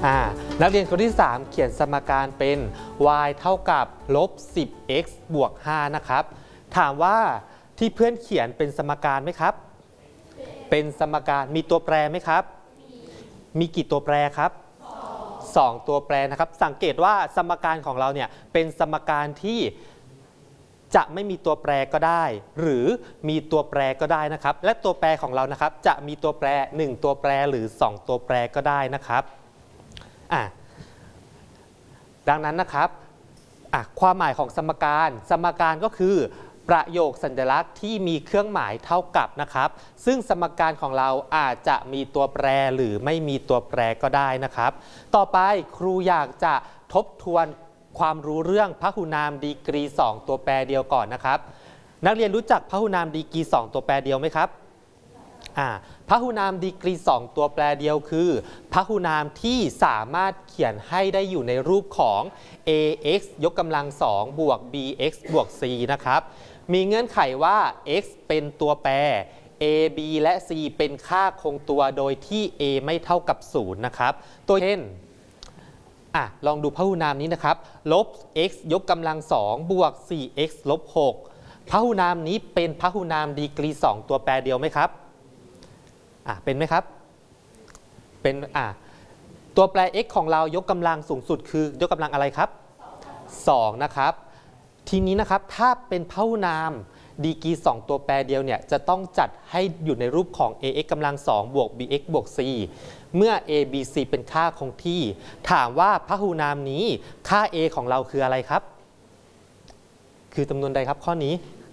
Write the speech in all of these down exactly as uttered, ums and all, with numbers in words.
อ่านักเรียนคนที่สามเขียนสมการเป็น y เท่ากับลบ สิบ x บวก ห้านะครับถามว่าที่เพื่อนเขียนเป็นสมการไหมครับเป็นสมการมีตัวแปรไหมครับมีกี่ตัวแปรครับสองตัวแปรนะครับสังเกตว่าสมการของเราเนี่ยเป็นสมการที่จะไม่มีตัวแปรก็ได้หรือมีตัวแปรก็ได้นะครับและตัวแปรของเรานะครับจะมีตัวแปรหนึ่งตัวแปรหรือสองตัวแปรก็ได้นะครับอ่ะดังนั้นนะครับอ่ะความหมายของสมการสมการก็คือประโยคสัญลักษณ์ที่มีเครื่องหมายเท่ากับนะครับซึ่งสมการของเราอาจจะมีตัวแปรหรือไม่มีตัวแปรก็ได้นะครับต่อไปครูอยากจะทบทวนความรู้เรื่องพหุนามดีกรีสองตัวแปรเดียวก่อนนะครับนักเรียนรู้จักพหุนามดีกรีสองตัวแปรเดียวไหมครับอ่าพหุนามดีกรีสองตัวแปรเดียวคือพหุนามที่สามารถเขียนให้ได้อยู่ในรูปของ ax ยกกำลังสองบวก bx บวก c นะครับมีเงื่อนไขว่า x เป็นตัวแปร a b และ c เป็นค่าคงตัวโดยที่ a ไม่เท่ากับศูนย์นะครับตัวเช่นอ่ะลองดูพหุนามนี้นะครับลบ x ยกกำลังสองบวก สี่ x ลบ หกพหุนามนี้เป็นพหุนามดีกรีสองตัวแปรเดียวไหมครับอ่ะเป็นไหมครับเป็นอ่ะตัวแปร x ของเรายกกำลังสูงสุดคือยกกำลังอะไรครับสองนะครับทีนี้นะครับถ้าเป็นพหุนามดีกรีสองตัวแปรเดียวเนี่ยจะต้องจัดให้อยู่ในรูปของ ax กำลังสองบวก bx บวก c เมื่อ a b c เป็นค่าคงที่ถามว่าพหุนามนี้ค่า a ของเราคืออะไรครับคือจำนวนใดครับข้อนี้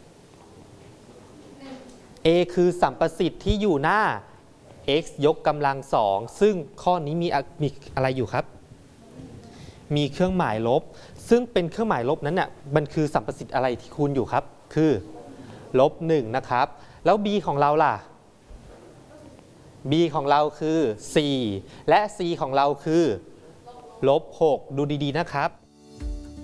a คือสัมประสิทธิ์ที่อยู่หน้า x ยกกำลังสองซึ่งข้อนี้มีมีอะไรอยู่ครับมีเครื่องหมายลบซึ่งเป็นเครื่องหมายลบนั้นเนี่ยมันคือสัมประสิทธิ์อะไรที่คูณอยู่ครับคือลบหนึ่งนะครับแล้ว b ของเราล่ะ b ของเราคือสี่และ c ของเราคือลบหกดูดีๆนะครับ